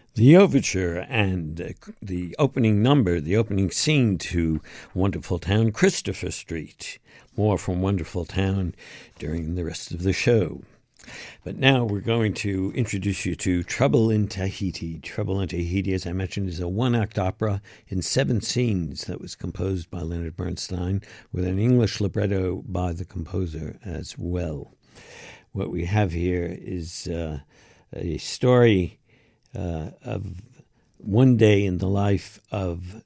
The overture and the opening number, the opening scene to Wonderful Town, Christopher Street. More from Wonderful Town during the rest of the show. But now we're going to introduce you to Trouble in Tahiti. Trouble in Tahiti, as I mentioned, is a one-act opera in 7 scenes that was composed by Leonard Bernstein with an English libretto by the composer as well. What we have here is a story of one day in the life of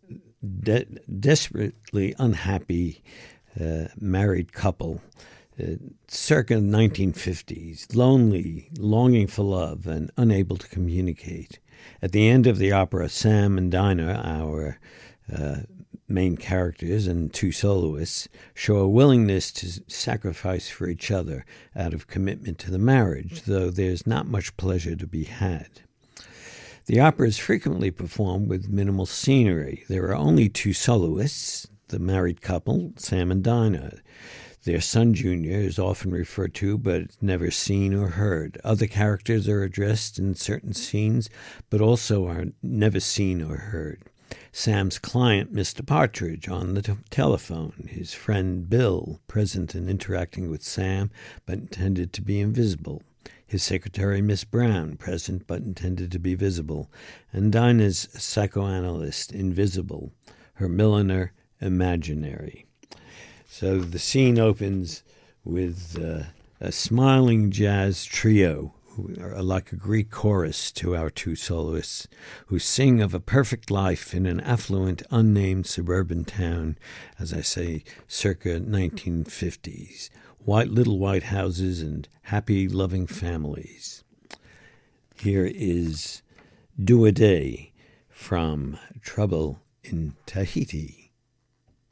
desperately unhappy married couple, circa 1950s, lonely, longing for love, and unable to communicate. At the end of the opera, Sam and Dinah, our main characters and 2 soloists, show a willingness to sacrifice for each other out of commitment to the marriage, though there's not much pleasure to be had. The opera is frequently performed with minimal scenery. There are only 2 soloists, the married couple, Sam and Dinah. Their son, Junior, is often referred to, but never seen or heard. Other characters are addressed in certain scenes, but also are never seen or heard. Sam's client, Mr. Partridge, on the telephone. His friend, Bill, present and interacting with Sam, but intended to be invisible. His secretary, Miss Brown, present but intended to be visible. And Dinah's psychoanalyst, invisible. Her milliner, imaginary. So the scene opens with a smiling jazz trio, who are like a Greek chorus to our 2 soloists, who sing of a perfect life in an affluent, unnamed suburban town, as I say, circa 1950s. Little white houses and happy, loving families. Here is Do a Day from Trouble in Tahiti.